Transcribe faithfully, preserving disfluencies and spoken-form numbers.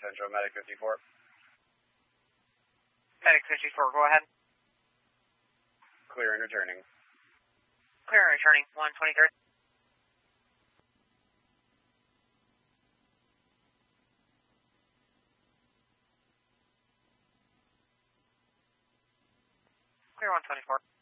Central, Medic fifty-four. Medic fifty-four, go ahead. Clear and returning. Clear and returning, one twenty-third. Clear one twenty-four.